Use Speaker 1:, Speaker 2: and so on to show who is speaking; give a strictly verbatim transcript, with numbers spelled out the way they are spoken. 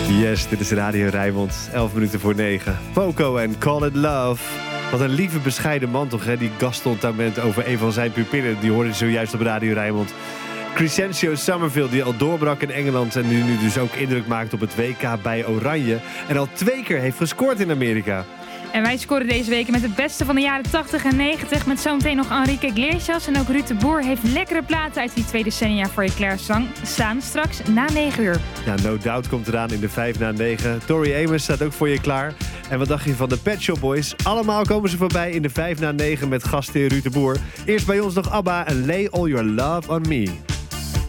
Speaker 1: Yes, dit is Radio Rijnmond. elf minuten voor negen. Poco en Call It Love. Wat een lieve bescheiden man toch, hè? Die Gaston Tament over een van zijn pupillen. Die hoorde je zojuist op Radio Rijnmond. Crescencio Summerville, die al doorbrak in Engeland en die nu dus ook indruk maakt op het W K bij Oranje. En al twee keer heeft gescoord in Amerika.
Speaker 2: En wij scoren deze week met het beste van de jaren tachtig en negentig. Met zometeen nog Enrique Iglesias. En ook Ruud de Boer heeft lekkere platen uit die twee decennia voor je klaarstaan. Staan straks na negen uur.
Speaker 1: Ja, No Doubt komt eraan in de vijf na negen. Tori Amos staat ook voor je klaar. En wat dacht je van de Pet Shop Boys? Allemaal komen ze voorbij in de vijf na negen met gastheer Ruud de Boer. Eerst bij ons nog ABBA en Lay All Your Love On Me.